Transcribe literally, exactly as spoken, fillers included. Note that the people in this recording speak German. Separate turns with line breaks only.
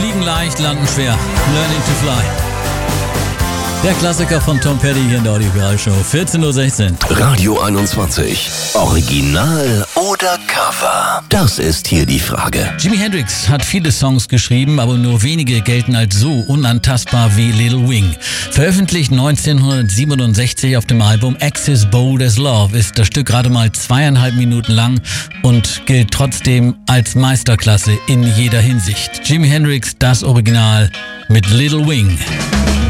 Fliegen leicht, landen schwer. Learning to fly. Der Klassiker von Tom Petty hier in der Audiopiratshow. vierzehn Uhr sechzehn.
Radio einundzwanzig. Original oder Cover? Das ist hier die Frage.
Jimi Hendrix hat viele Songs geschrieben, aber nur wenige gelten als so unantastbar wie Little Wing. Veröffentlicht neunzehnhundertsiebenundsechzig auf dem Album Axis Bold as Love ist das Stück gerade mal zweieinhalb Minuten lang und gilt trotzdem als Meisterklasse in jeder Hinsicht. Jimi Hendrix, das Original mit Little Wing.